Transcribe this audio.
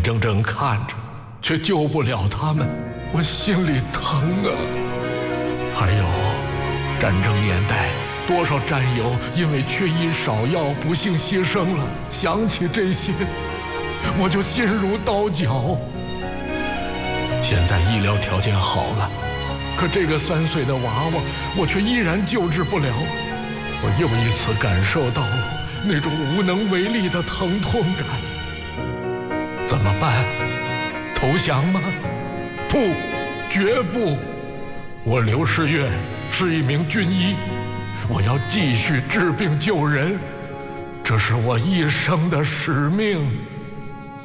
睁睁看着，却救不了他们，我心里疼啊。还有，战争年代多少战友因为缺医少药不幸牺牲了，想起这些，我就心如刀绞。现在医疗条件好了，可这个3岁的娃娃，我却依然救治不了。我又一次感受到了那种无能为力的疼痛感。怎么办？投降吗？不，绝不！我刘世月是一名军医，我要继续治病救人，这是我一生的使命。